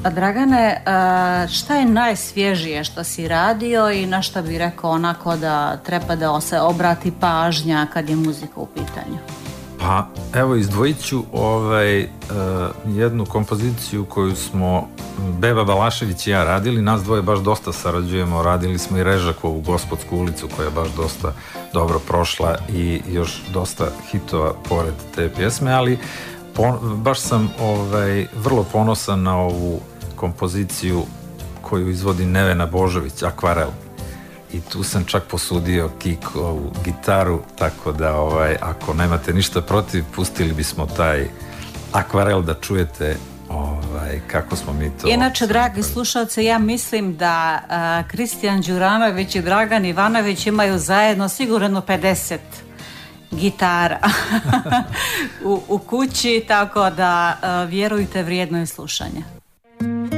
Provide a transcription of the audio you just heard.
A Dragane, šta je najsvježije što si radio i na što bi rekao onako da treba da se obrati pažnja kad je muzika u pitanju? Pa evo, izdvojit ću jednu kompoziciju koju smo Beba Balašević i ja radili. Nas dvoje baš dosta sarađujemo, radili smo i Režakovu Gospodsku ulicu koja je baš dosta dobro prošla i još dosta hitova pored te pjesme, ali baš sam vrlo ponosan na ovu kompoziciju koju izvodi Nevena Božović, Akvarel. I tu sam čak posudio Kikovu gitaru, tako da ako nemate ništa protiv, pustili bismo taj Akvarel da čujete kako smo mi to... Inače, dragi slušalci, ja mislim da Kristijan Đuranović i Dragan Ivanović imaju zajedno sigurno 50 gitara u kući, tako da vjerujte, vrijedno je slušanje.